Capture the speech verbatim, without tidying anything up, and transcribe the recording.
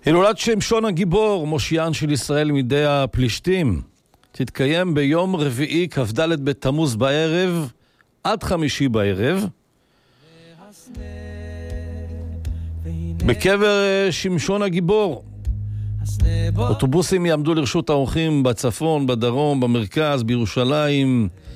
הילולת שמשון הגיבור, מושיען של ישראל מידי הפלישתים, תתקיים ביום רביעי כ"ד בתמוז בערב עד חמישי בערב בקבר שמשון הגיבור. אוטובוסים יעמדו לרשות האורחים בצפון, בדרום, במרכז, בירושלים,